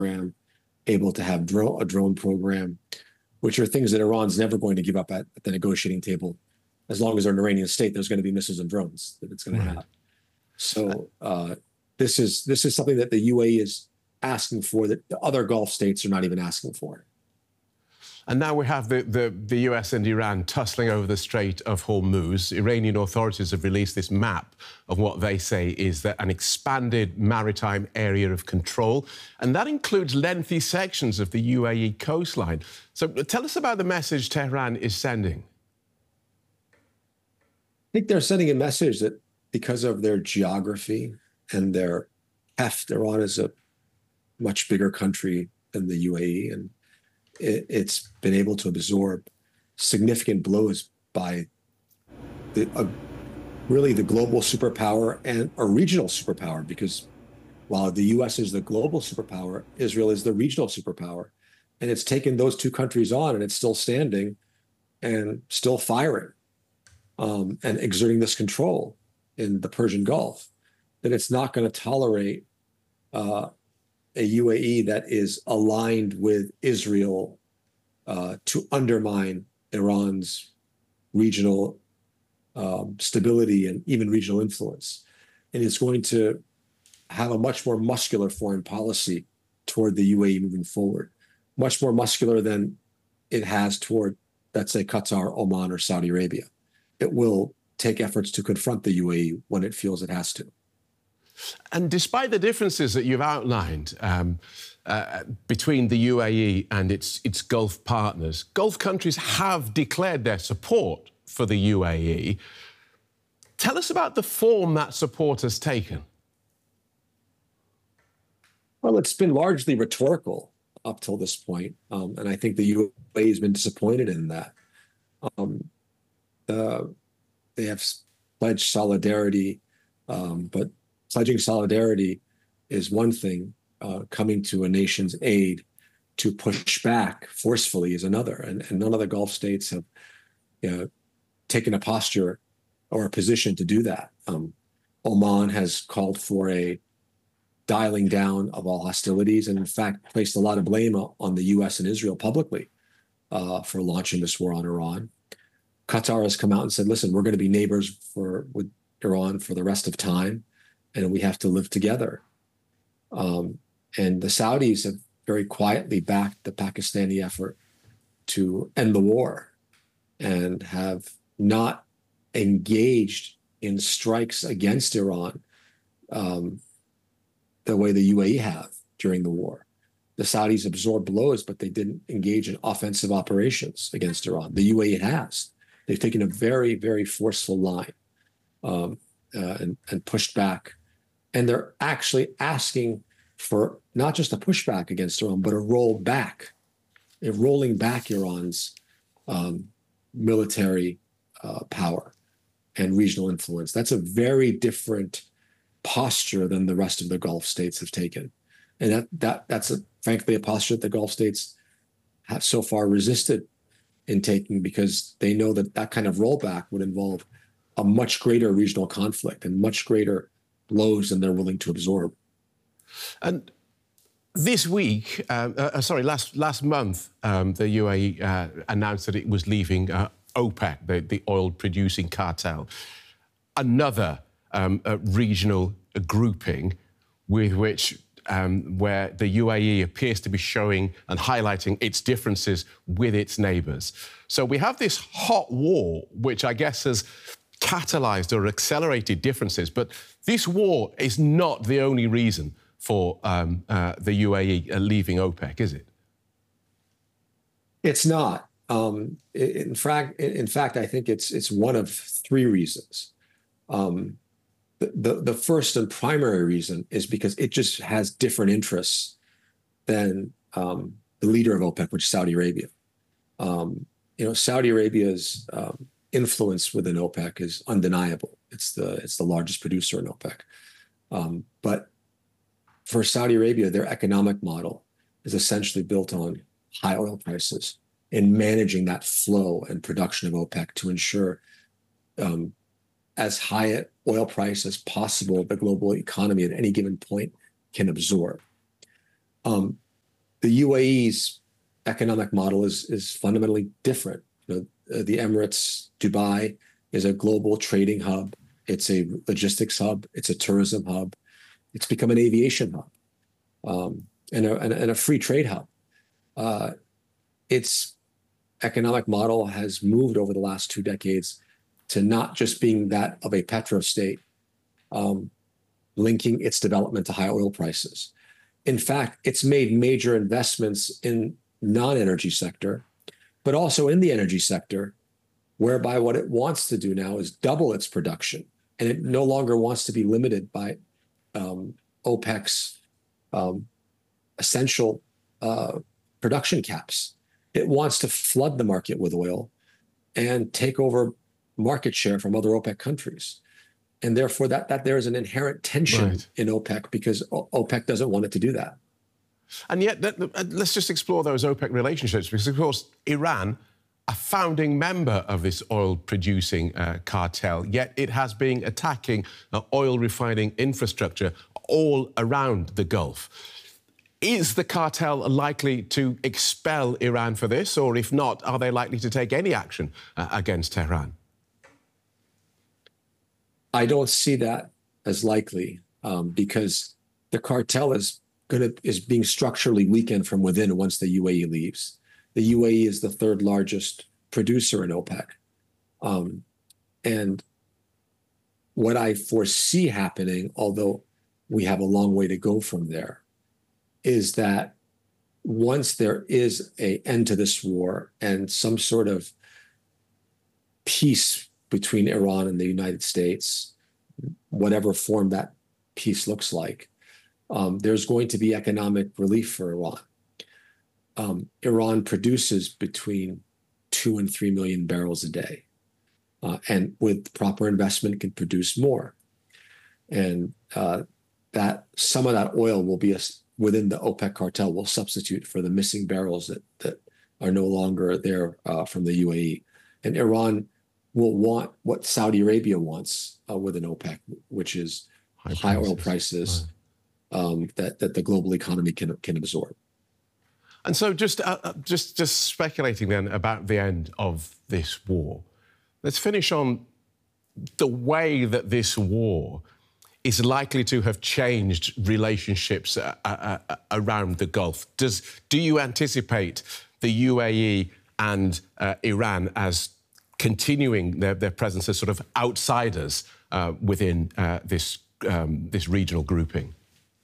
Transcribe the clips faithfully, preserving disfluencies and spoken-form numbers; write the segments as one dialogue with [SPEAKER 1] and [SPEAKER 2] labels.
[SPEAKER 1] program, able to have dro- a drone program, which are things that Iran's never going to give up at, at the negotiating table. As long as they're an Iranian state, there's going to be missiles and drones that it's going to have. So uh, this is this is something that the U A E is asking for that the other Gulf states are not even asking for.
[SPEAKER 2] And now we have the, the, the U S and Iran tussling over the Strait of Hormuz. Iranian authorities have released this map of what they say is that an expanded maritime area of control, and that includes lengthy sections of the U A E coastline. So tell us about the message Tehran is sending.
[SPEAKER 1] I think they're sending a message that because of their geography and their heft, Iran is a much bigger country than the U A E, and it, it's been able to absorb significant blows by the, uh, really the global superpower and a regional superpower, because while the U S is the global superpower, Israel is the regional superpower. And it's taken those two countries on, and it's still standing and still firing um, and exerting this control in the Persian Gulf, that it's not going to tolerate uh, a U A E that is aligned with Israel uh, to undermine Iran's regional um, stability and even regional influence. And it's going to have a much more muscular foreign policy toward the U A E moving forward, much more muscular than it has toward, let's say, Qatar, Oman, or Saudi Arabia. It will take efforts to confront the U A E when it feels it has to.
[SPEAKER 2] And despite the differences that you've outlined um, uh, between the U A E and its, its Gulf partners, Gulf countries have declared their support for the U A E. Tell us about the form that support has taken.
[SPEAKER 1] Well, it's been largely rhetorical up till this point, um, and I think the U A E has been disappointed in that. Um, uh, they have pledged solidarity, um, but pledging solidarity is one thing. Uh, coming to a nation's aid to push back forcefully is another. And, and none of the Gulf states have you know, taken a posture or a position to do that. Um, Oman has called for a dialing down of all hostilities, and in fact placed a lot of blame on the U S and Israel publicly uh, for launching this war on Iran. Qatar has come out and said, listen, we're going to be neighbors for with Iran for the rest of time, and we have to live together. Um, and the Saudis have very quietly backed the Pakistani effort to end the war and have not engaged in strikes against Iran um, the way the U A E have during the war. The Saudis absorbed blows, but they didn't engage in offensive operations against Iran. The U A E has. They've taken a very, very forceful line um, uh, and, and pushed back. And they're actually asking for not just a pushback against Iran, but a roll back, a rolling back Iran's um, military uh, power and regional influence. That's a very different posture than the rest of the Gulf states have taken. And that, that that's, a, frankly, a posture that the Gulf states have so far resisted in taking, because they know that that kind of rollback would involve a much greater regional conflict and much greater blows than they're willing to absorb.
[SPEAKER 2] And this week, uh, uh, sorry, last last month, um, the U A E uh, announced that it was leaving uh, OPEC, the, the oil-producing cartel, another um, uh, regional grouping with which um, where the U A E appears to be showing and highlighting its differences with its neighbours. So we have this hot war, which I guess has catalysed or accelerated differences. But this war is not the only reason for um, uh, the U A E leaving OPEC, is it?
[SPEAKER 1] It's not. Um, in fact, in fact, I think it's it's one of three reasons. Um, the, the the first and primary reason is because it just has different interests than um, the leader of OPEC, which is Saudi Arabia. Um, you know, Saudi Arabia's um, influence within OPEC is undeniable. It's the it's the largest producer in OPEC. Um, but for Saudi Arabia, their economic model is essentially built on high oil prices and managing that flow and production of OPEC to ensure um, as high an oil price as possible the global economy at any given point can absorb. Um, the U A E's economic model is is fundamentally different. You know, the Emirates, Dubai is a global trading hub. It's a logistics hub. It's a tourism hub. It's become an aviation hub, um, and, a, and, a, and a free trade hub. Uh, its economic model has moved over the last two decades to not just being that of a petrostate, um, linking its development to high oil prices. In fact, it's made major investments in non-energy sector, but also in the energy sector, whereby what it wants to do now is double its production. And it no longer wants to be limited by um, OPEC's um, essential uh, production caps. It wants to flood the market with oil and take over market share from other OPEC countries. And therefore, that, that there is an inherent tension right. in OPEC because o OPEC doesn't want it to do that.
[SPEAKER 2] And yet, let's just explore those OPEC relationships, because, of course, Iran, a founding member of this oil-producing uh, cartel, yet it has been attacking uh, oil refining infrastructure all around the Gulf. Is the cartel likely to expel Iran for this, or if not, are they likely to take any action uh, against Tehran?
[SPEAKER 1] I don't see that as likely um, because the cartel is going to is being structurally weakened from within once the U A E leaves. The U A E is the third largest producer in OPEC, um, and what I foresee happening, although we have a long way to go from there, is that once there is an end to this war and some sort of peace between Iran and the United States, whatever form that peace looks like, um, there's going to be economic relief for Iran. Um, Iran produces between two and three million barrels a day, uh, and with proper investment can produce more. And uh, that some of that oil will be a, within the OPEC cartel will substitute for the missing barrels that that are no longer there uh, from the U A E. And Iran will want what Saudi Arabia wants uh, within OPEC, which is high, high oil prices right. um, that that the global economy can can absorb.
[SPEAKER 2] And so, just uh, just just speculating then about the end of this war, let's finish on the way that this war is likely to have changed relationships uh, uh, uh, around the Gulf. Does do you anticipate the U A E and uh, Iran as continuing their, their presence as sort of outsiders uh, within uh, this um, this regional grouping?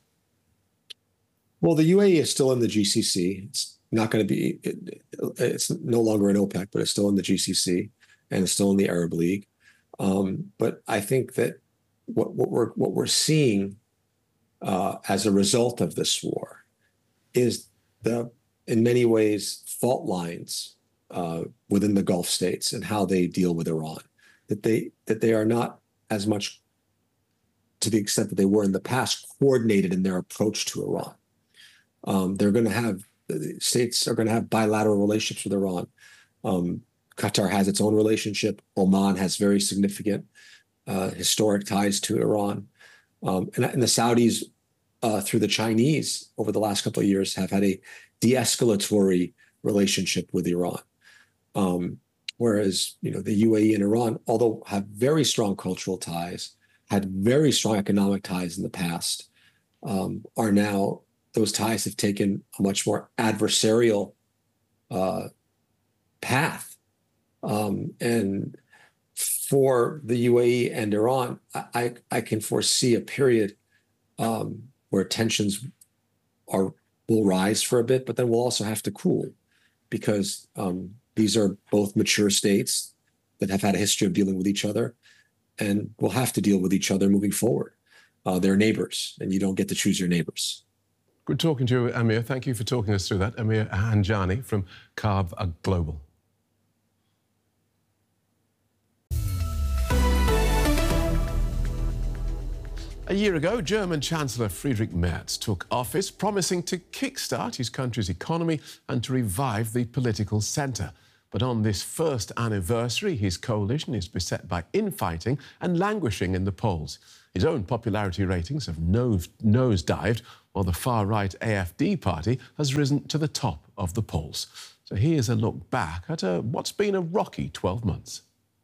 [SPEAKER 1] Well, the U A E is still in the G C C. It's not going to be. It, it's no longer in OPEC, but it's still in the G C C, and it's still in the Arab League. Um, but I think that what, what we're what we're seeing uh, as a result of this war is the, in many ways, fault lines uh, within the Gulf states and how they deal with Iran. That they that they are not as much, to the extent that they were in the past, coordinated in their approach to Iran. Um, they're going to have the states are going to have bilateral relationships with Iran. Um, Qatar has its own relationship. Oman has very significant uh, historic ties to Iran, um, and, and the Saudis, uh, through the Chinese, over the last couple of years, have had a de-escalatory relationship with Iran. Um, whereas, you know, the U A E and Iran, although have very strong cultural ties, had very strong economic ties in the past, um, are now. Those ties have taken a much more adversarial uh, path. Um, and for the U A E and Iran, I, I can foresee a period um, where tensions are will rise for a bit, but then we'll also have to cool, because um, these are both mature states that have had a history of dealing with each other, and will have to deal with each other moving forward. Uh, they're neighbors, and you don't get to choose your neighbors.
[SPEAKER 2] Good talking to you, Amir. Thank you for talking us through that. Amir Hanjani from Carve Global. A year ago, German Chancellor Friedrich Merz took office, promising to kickstart his country's economy and to revive the political centre. But on this first anniversary, his coalition is beset by infighting and languishing in the polls. His own popularity ratings have nose, nosedived, while the far-right A F D party has risen to the top of the polls. So here's a look back at a, what's been a rocky twelve months.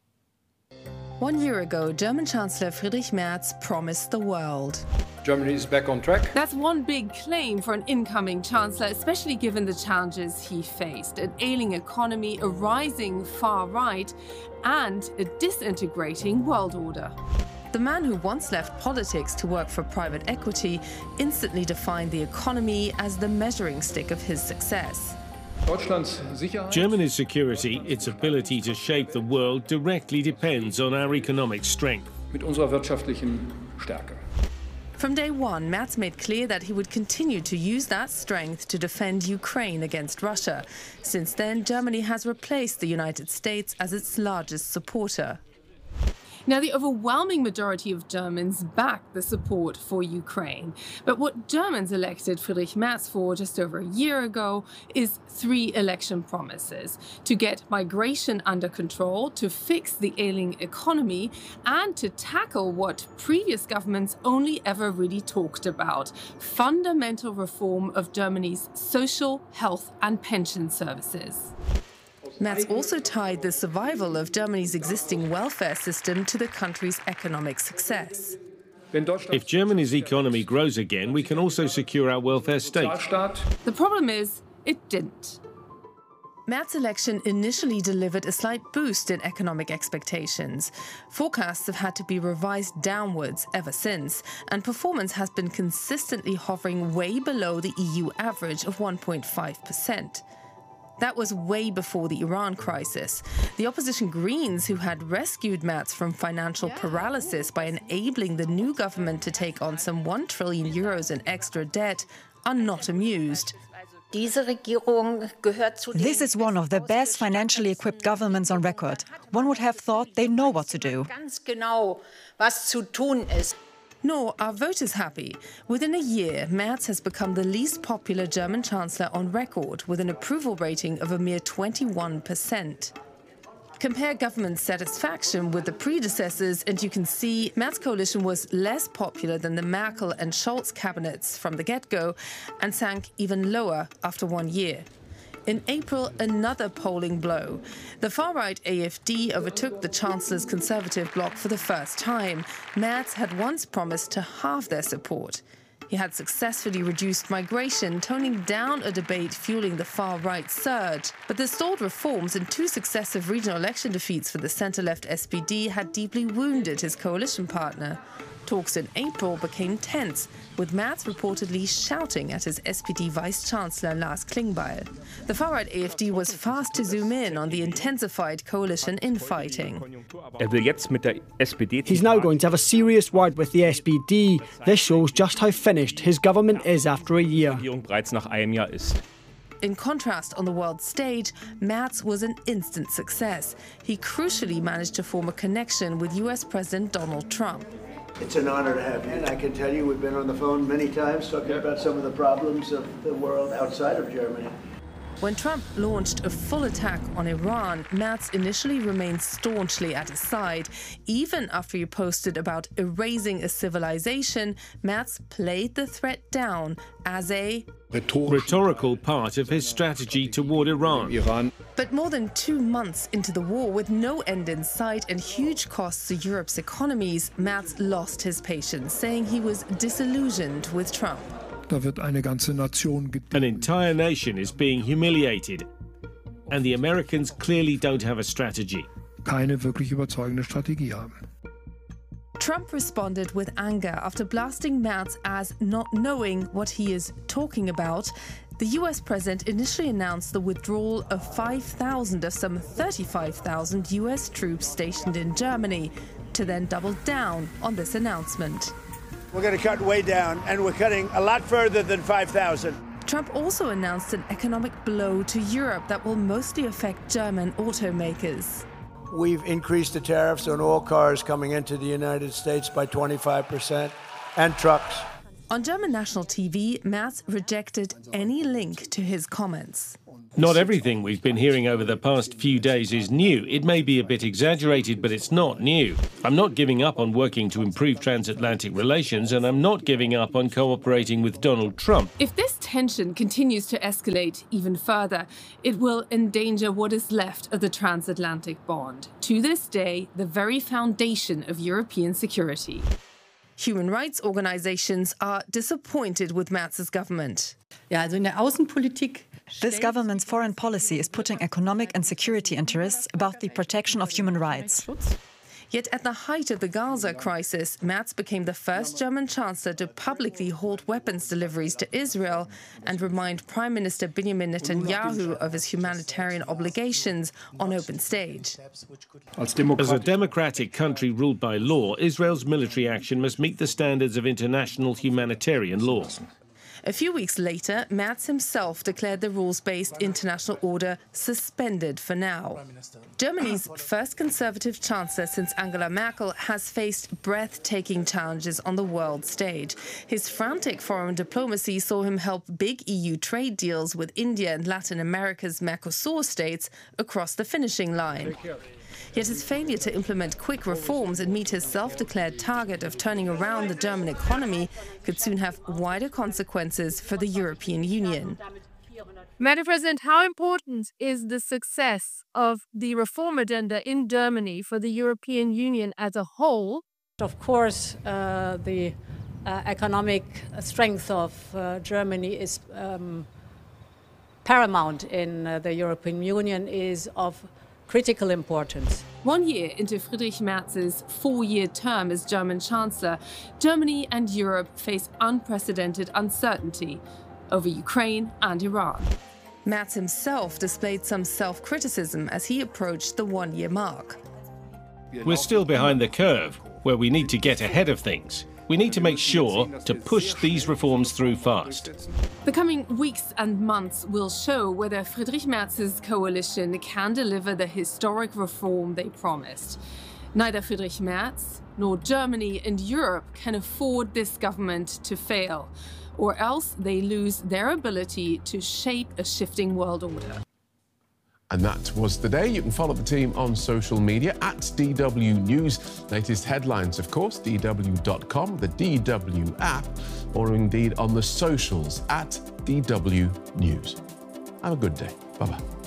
[SPEAKER 3] One year ago, German Chancellor Friedrich Merz promised the world.
[SPEAKER 4] Germany is back on track.
[SPEAKER 5] That's one big claim for an incoming chancellor, especially given the challenges he faced: an ailing economy, a rising far right, and a disintegrating world order.
[SPEAKER 3] The man who once left politics to work for private equity instantly defined the economy as the measuring stick of his success.
[SPEAKER 6] Germany's security, its ability to shape the world, directly depends on our economic strength.
[SPEAKER 4] Mit unserer wirtschaftlichen Stärke.
[SPEAKER 3] From day one, Merz made clear that he would continue to use that strength to defend Ukraine against Russia. Since then, Germany has replaced the United States as its largest supporter.
[SPEAKER 5] Now, the overwhelming majority of Germans back the support for Ukraine. But what Germans elected Friedrich Merz for just over a year ago is three election promises: to get migration under control, to fix the ailing economy, and to tackle what previous governments only ever really talked about: fundamental reform of Germany's social, health, and pension services.
[SPEAKER 3] Merz also tied the survival of Germany's existing welfare system to the country's economic success.
[SPEAKER 6] If Germany's economy grows again, we can also secure our welfare state.
[SPEAKER 5] The problem is, it didn't.
[SPEAKER 3] Merz's election initially delivered a slight boost in economic expectations. Forecasts have had to be revised downwards ever since, and performance has been consistently hovering way below the E U average of one point five percent. That was way before the Iran crisis. The opposition Greens, who had rescued Merz from financial paralysis by enabling the new government to take on some one trillion euros in extra debt, are not amused.
[SPEAKER 7] This is one of the best financially equipped governments on record. One would have thought they know what to do.
[SPEAKER 3] Nor are voters happy. Within a year, Merz has become the least popular German chancellor on record, with an approval rating of a mere twenty-one percent. Compare government satisfaction with the predecessors, and you can see Merz's coalition was less popular than the Merkel and Scholz cabinets from the get-go, and sank even lower after one year. In April, another polling blow. The far-right A F D overtook the Chancellor's Conservative bloc for the first time. Merz had once promised to halve their support. He had successfully reduced migration, toning down a debate fueling the far-right surge. But the stalled reforms and two successive regional election defeats for the centre-left S P D had deeply wounded his coalition partner. Talks in April became tense, with Merz reportedly shouting at his S P D Vice-Chancellor Lars Klingbeil. The far-right A F D was fast to zoom in on the intensified coalition infighting.
[SPEAKER 8] He's now going to have a serious word with the S P D. This shows just how finished his government is after a year.
[SPEAKER 3] In contrast, on the world stage, Merz was an instant success. He crucially managed to form a connection with U S President Donald Trump.
[SPEAKER 9] It's an honor to have you. And I can tell you we've been on the phone many times talking about some of the problems of the world outside of Germany.
[SPEAKER 3] When Trump launched a full attack on Iran, Merz initially remained staunchly at his side. Even after he posted about erasing a civilization, Merz played the threat down as a
[SPEAKER 6] rhetorical part of his strategy toward Iran.
[SPEAKER 3] But more than two months into the war, with no end in sight and huge costs to Europe's economies, Merz lost his patience, saying he was disillusioned with Trump.
[SPEAKER 6] An entire nation is being humiliated, and the Americans clearly don't have a strategy.
[SPEAKER 3] Trump responded with anger after blasting Merz as not knowing what he is talking about. The U S president initially announced the withdrawal of five thousand of some thirty-five thousand U S troops stationed in Germany, to then double down on this announcement.
[SPEAKER 9] We're going to cut way down, and we're cutting a lot further than five thousand.
[SPEAKER 3] Trump also announced an economic blow to Europe that will mostly affect German automakers.
[SPEAKER 9] We've increased the tariffs on all cars coming into the United States by twenty-five percent, and trucks.
[SPEAKER 3] On German national T V, Merz rejected any link to his comments.
[SPEAKER 6] Not everything we've been hearing over the past few days is new. It may be a bit exaggerated, but it's not new. I'm not giving up on working to improve transatlantic relations, and I'm not giving up on cooperating with Donald Trump.
[SPEAKER 5] If this tension continues to escalate even further, it will endanger what is left of the transatlantic bond. To this day, the very foundation of European security.
[SPEAKER 3] Human rights organizations are disappointed with Merz's government.
[SPEAKER 7] This government's foreign policy is putting economic and security interests above the protection of human rights.
[SPEAKER 3] Yet at the height of the Gaza crisis, Merz became the first German chancellor to publicly halt weapons deliveries to Israel and remind Prime Minister Benjamin Netanyahu of his humanitarian obligations on open stage.
[SPEAKER 6] As a democratic country ruled by law, Israel's military action must meet the standards of international humanitarian law.
[SPEAKER 3] A few weeks later, Merz himself declared the rules-based international order suspended for now. Germany's first conservative chancellor since Angela Merkel has faced breathtaking challenges on the world stage. His frantic foreign diplomacy saw him help big E U trade deals with India and Latin America's Mercosur states across the finishing line. Yet his failure to implement quick reforms and meet his self-declared target of turning around the German economy could soon have wider consequences for the European Union.
[SPEAKER 10] Madam President, how important is the success of the reform agenda in Germany for the European Union as a whole?
[SPEAKER 11] Of course, uh, the uh, economic strength of uh, Germany is um, paramount in uh, the European Union, is of critical importance.
[SPEAKER 5] One year into Friedrich Merz's four-year term as German Chancellor, Germany and Europe face unprecedented uncertainty over Ukraine and Iran.
[SPEAKER 3] Merz himself displayed some self-criticism as he approached the one-year mark.
[SPEAKER 6] We're still behind the curve, where we need to get ahead of things. We need to make sure to push these reforms through fast.
[SPEAKER 5] The coming weeks and months will show whether Friedrich Merz's coalition can deliver the historic reform they promised. Neither Friedrich Merz nor Germany and Europe can afford this government to fail, or else they lose their ability to shape a shifting world order.
[SPEAKER 2] And that was the day. You can follow the team on social media at D W News. Latest headlines, of course, D W dot com, the D W app, or indeed on the socials at D W News. Have a good day. Bye-bye.